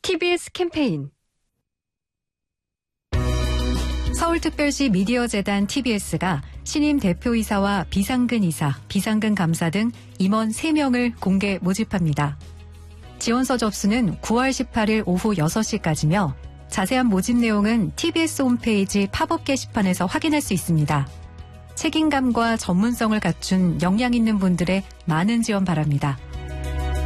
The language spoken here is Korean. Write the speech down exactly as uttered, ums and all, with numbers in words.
티비에스 캠페인 서울특별시 미디어재단 티비에스가 신임 대표이사와 비상근 이사, 비상근 감사 등 임원 세 명을 공개 모집합니다. 지원서 접수는 구월 십팔일 오후 여섯 시까지며 자세한 모집 내용은 티비에스 홈페이지 팝업 게시판에서 확인할 수 있습니다. 책임감과 전문성을 갖춘 역량 있는 분들의 많은 지원 바랍니다.